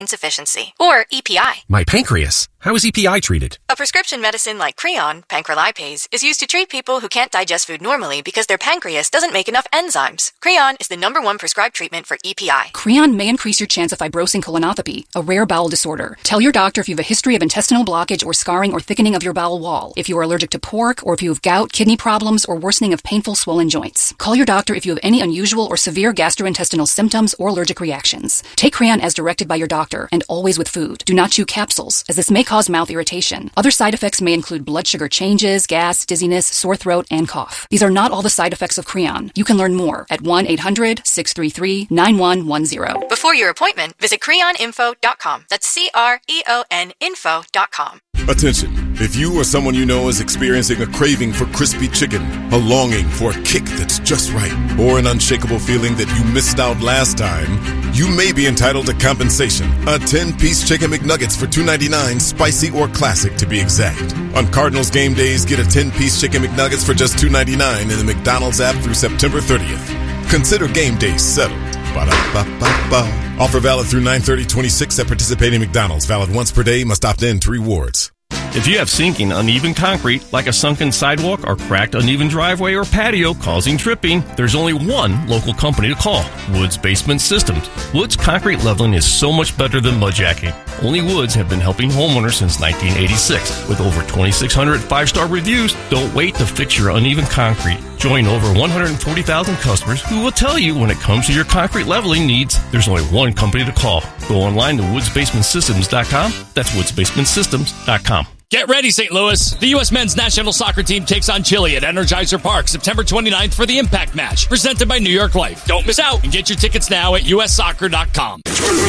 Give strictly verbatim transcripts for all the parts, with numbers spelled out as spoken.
insufficiency, or E P I. My pancreas. How is E P I treated? A prescription medicine like Creon, pancrelipase, is used to treat people who can't digest food normally because their pancreas doesn't make enough enzymes. Creon is the number one prescribed treatment for E P I. Creon may increase your chance of fibrosing colonopathy, a rare bowel disorder. Tell your doctor if you have a history of intestinal blockage or scarring or thickening of your bowel wall, if you are allergic to pork, or if you have gout, kidney problems, or worsening of painful swollen joints. Call your doctor if you have any unusual or severe gastrointestinal symptoms or allergic reactions. Take Creon as directed by your doctor, and always with food. Do not chew capsules, as this may cause mouth irritation. Other side effects may include blood sugar changes, gas, dizziness, sore throat, and cough. These are not all the side effects of Creon. You can learn more at one eight hundred six three three nine one one zero. Before your appointment, visit creon info dot com. That's C R E O N info dot com. Attention. If you or someone you know is experiencing a craving for crispy chicken, a longing for a kick that's just right, or an unshakable feeling that you missed out last time, you may be entitled to compensation. A ten-piece Chicken McNuggets for two ninety-nine, spicy or classic to be exact. On Cardinals game days, get a ten-piece Chicken McNuggets for just two ninety-nine in the McDonald's app through September thirtieth. Consider game days settled. Ba-da-ba-ba-ba. Offer valid through nine thirty twenty-six at participating McDonald's. Valid once per day. Must opt in to rewards. If you have sinking, uneven concrete, like a sunken sidewalk or cracked, uneven driveway or patio causing tripping, there's only one local company to call, Woods Basement Systems. Woods concrete leveling is so much better than mudjacking. Only Woods have been helping homeowners since nineteen eighty-six. With over twenty-six hundred five-star reviews, don't wait to fix your uneven concrete. Join over one hundred forty thousand customers who will tell you when it comes to your concrete leveling needs, there's only one company to call. Go online to woods basement systems dot com. That's woods basement systems dot com. Get ready, Saint Louis. The U S men's national soccer team takes on Chile at Energizer Park September twenty-ninth for the Impact Match, presented by New York Life. Don't miss out and get your tickets now at U S soccer dot com.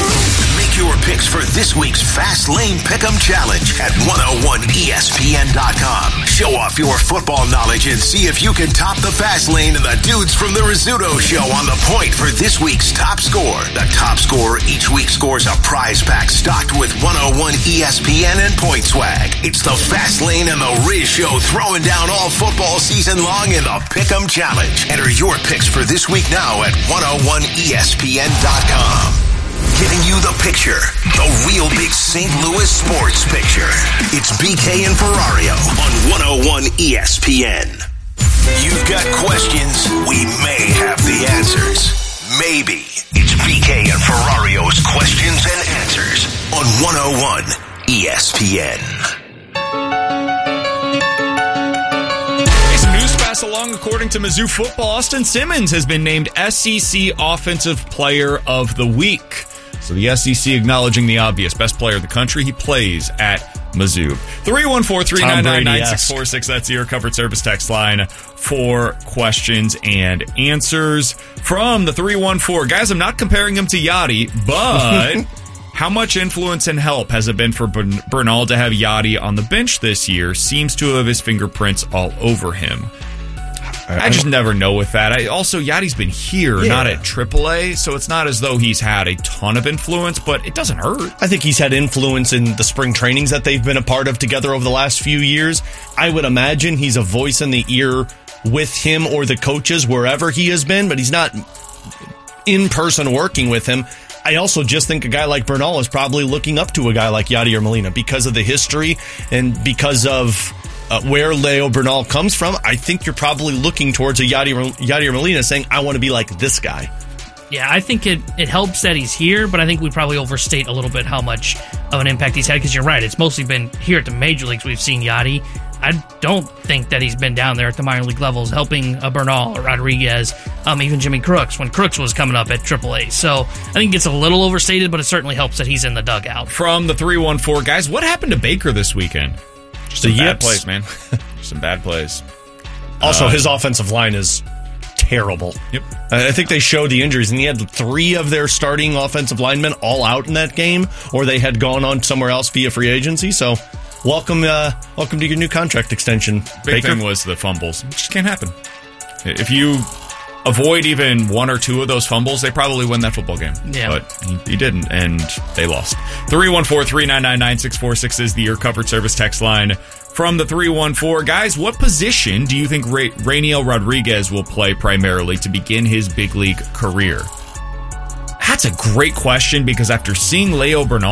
Make your picks for this week's Fast Lane Pick'em Challenge at one oh one E S P N dot com. Show off your football knowledge and see if you can top the Fast Lane and the dudes from the Rizzuto Show on the point for this week's top score. The top scorer each week scores a prize pack stocked with one oh one E S P N and Point Swag. It's the Fast Lane and the Riz Show throwing down all football season long in the Pick'em Challenge. Enter your picks for this week now at one oh one E S P N dot com. Giving you the picture, the real big Saint Louis sports picture. It's B K and Ferrario on one oh one E S P N. You've got questions, we may have the answers. Maybe. It's B K and Ferrario's questions and answers on one oh one E S P N. News pass along. According to Mizzou football, Austin Simmons has been named S E C Offensive Player of the Week. So the S E C acknowledging the obvious. Best player in the country. He plays at Mizzou. three one four, three nine nine, nine six four six. That's your covered service text line for questions and answers. From the three one four. Guys, I'm not comparing him to Yachty, but how much influence and help has it been for Bernal to have Yachty on the bench this year? Seems to have his fingerprints all over him. I just never know with that. I, also, Yachty's been here, yeah. not at triple A, so it's not as though he's had a ton of influence, but it doesn't hurt. I think he's had influence in the spring trainings that they've been a part of together over the last few years. I would imagine he's a voice in the ear with him or the coaches wherever he has been, but he's not in person working with him. I also just think a guy like Bernal is probably looking up to a guy like Yadier Molina because of the history and because of uh, where Leo Bernal comes from. I think you're probably looking towards a Yadier, Yadier Molina saying, I want to be like this guy. Yeah, I think it, it helps that he's here, but I think we probably overstate a little bit how much of an impact he's had, because you're right, it's mostly been here at the major leagues we've seen Yachty. I don't think that he's been down there at the minor league levels helping a Bernal or Rodriguez, um, even Jimmy Crooks, when Crooks was coming up at triple A. So I think it's a little overstated, but it certainly helps that he's in the dugout. From the three one four, guys, what happened to Baker this weekend? Just some bad plays, man. Just some bad plays. Also, uh, his offensive line is terrible. Yep. I think they showed the injuries, and he had three of their starting offensive linemen all out in that game, or they had gone on somewhere else via free agency. So welcome uh, welcome to your new contract extension, Big Baker. thing was the fumbles. It just can't happen. If you avoid even one or two of those fumbles, they probably win that football game. Yeah. But he, he didn't, and they lost. three one four, three nine nine, nine six four six is the Your Covered Service text line. From the three one four, guys, what position do you think Ra- Rainiel Rodriguez will play primarily to begin his big league career? That's a great question because after seeing Leo Bernal